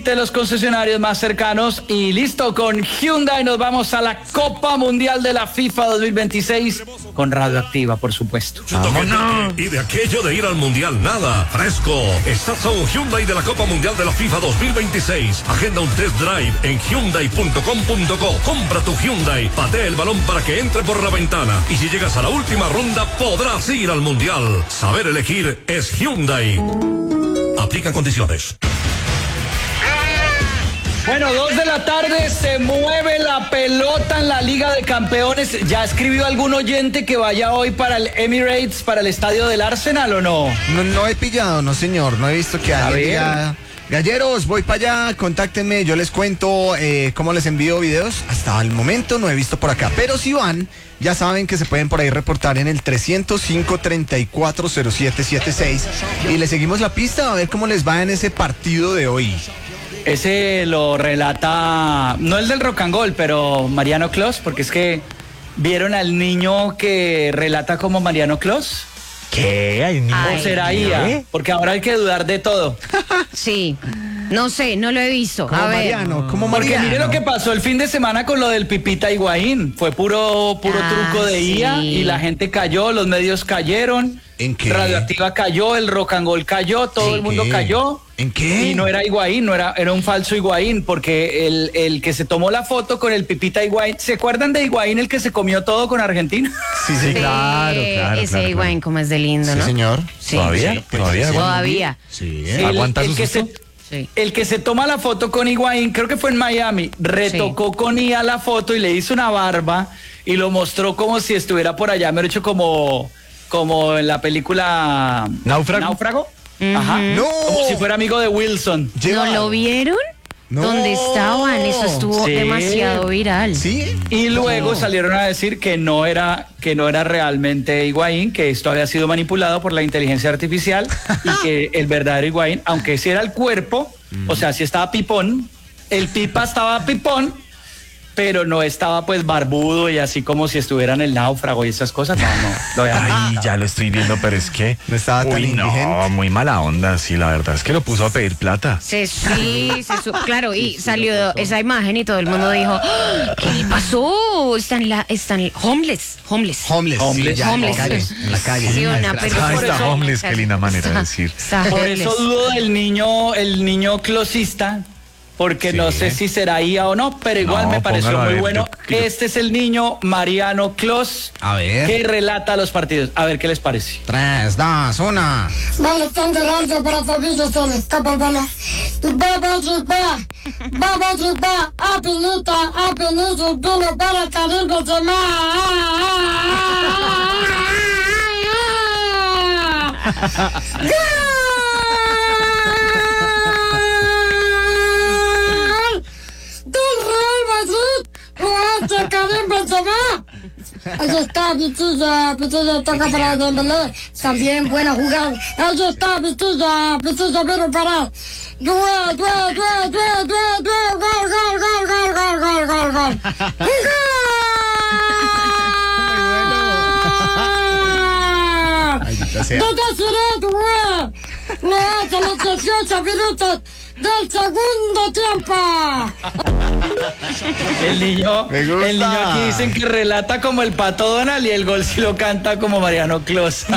Visite los concesionarios más cercanos y listo, con Hyundai nos vamos a la Copa Mundial de la FIFA 2026 con Radioactiva, por supuesto. Y de aquello de ir al Mundial, nada. Fresco. Estás a un Hyundai de la Copa Mundial de la FIFA 2026. Agenda un test drive en Hyundai.com.co. Compra tu Hyundai, patea el balón para que entre por la ventana. Y si llegas a la última ronda, podrás ir al Mundial. Saber elegir es Hyundai. Aplican condiciones. Bueno, 2 de la tarde, se mueve la pelota en la Liga de Campeones. ¿Ya escribió algún oyente que vaya hoy para el Emirates, para el estadio del Arsenal o no? No he pillado, no señor, no he visto que alguien diga... Galleros, voy para allá, contáctenme, yo les cuento cómo les envío videos. Hasta el momento no he visto por acá, pero si van, ya saben que se pueden por ahí reportar en el 305-340776 y les seguimos la pista a ver cómo les va en ese partido de hoy. Ese lo relata, no el del Rock and Roll, pero Mariano Clos, porque es que ¿vieron al niño que relata como Mariano Clos? ¿Qué? ¿Hay un niño? ¿O será IA? Porque ahora hay que dudar de todo. Sí, no sé, no lo he visto. Como a ver. Mariano, como Porque Mariano. mire lo que pasó el fin de semana con lo del Pipita Higuaín. Fue puro truco de IA y la gente cayó, los medios cayeron. ¿En qué? Radioactiva cayó, el Rock and Roll cayó, todo el mundo cayó. ¿En qué? Y no era Higuaín, era un falso Higuaín, porque el que se tomó la foto con el Pipita Higuaín, ¿se acuerdan de Higuaín, el que se comió todo con Argentina? Sí, claro. Ese Higuaín, como es de lindo, ¿no? Sí, señor. Sí. ¿Todavía? Sí. ¿Todavía? Todavía. Sí, ¿Aguanta el su que susto? Sí. El que se toma la foto con Higuaín, creo que fue en Miami, retocó con IA la foto y le hizo una barba y lo mostró como si estuviera por allá, me lo he hecho como en la película ¿Náufrago? Ajá. No. Como si fuera amigo de Wilson. ¿No lo vieron? No. ¿Dónde estaban? Eso estuvo Sí. demasiado viral. ¿Sí? Y luego salieron a decir que no era realmente Higuaín, que esto había sido manipulado por la inteligencia artificial y que el verdadero Higuaín, aunque sí era el cuerpo, o sea, sí estaba pipón, el Pipa estaba pipón, pero no estaba pues barbudo y así como si estuviera en el Náufrago y esas cosas. No. Ay, ya lo estoy viendo, pero es que... No estaba tan indigente. No, muy mala onda, sí, la verdad es que lo puso a pedir plata. Claro, y salió esa imagen y todo el mundo dijo, ¡ah! ¿qué le pasó? Están homeless. Sí, ya, Homeless. En la calle. Sí, una Ah, persona. está homeless, qué linda manera de decir. Por eso dudo del el niño closista, porque no sé si será IA o no, pero igual No, me pareció póngalo a muy ver, bueno. Este es el niño Mariano Clos, A ver. que relata los partidos. A ver qué les parece. 3, 2, 1. Vale, están delante para Fabricio Soles, capa bala. Baba Jiba, apelita, vino para Karim Benzema. Del Real Madrid, Karim Benzema. Ahí está, Vitilla toca para Dembélé, también buena jugada. Ahí está, Vitilla vino para... Gol. Le hace los 18 minutos del segundo tiempo. El niño aquí dicen que relata como el Pato Donald y el gol sí lo canta como Mariano Clos.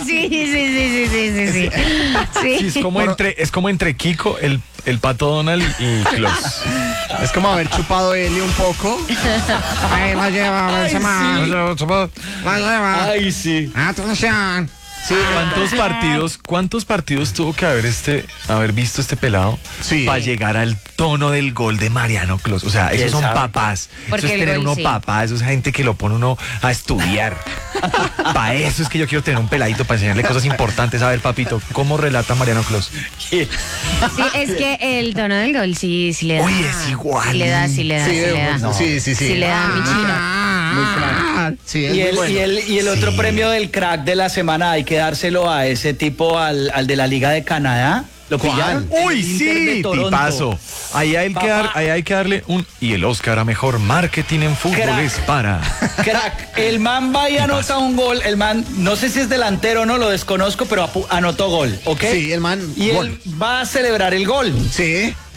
Sí. Sí, es como entre Kiko, el Pato Donald y Clos. Es como haber chupado Eli un poco. Ahí la lleva Benzema. La lleva. Ay, sí. Atención. Sí, ¿cuántos partidos tuvo que haber visto este pelado para llegar al tono del gol de Mariano Clos? O sea, esos son papás. Porque eso es tener uno papá, eso es gente que lo pone uno a estudiar. Para eso es que yo quiero tener un peladito para enseñarle cosas importantes. A ver, papito, ¿cómo relata Mariano Clos? Sí, es que el tono del gol sí le da. Oye, es igual. Sí le da. Sí, Sí le da mi chino. Sí, Y el otro premio del crack de la semana hay que dárselo a ese tipo, al de la Liga de Canadá. ¿Lo pillaron? Uy, El Inter de sí, Toronto. tipazo. Ahí hay que darle un... Y el Oscar a mejor marketing en fútbol Crack. es para... Crack, el man va y anota un gol. El man, no sé si es delantero o no, lo desconozco, pero anotó gol, ¿ok? Sí, el man. Y gol. él va a celebrar el gol. Sí.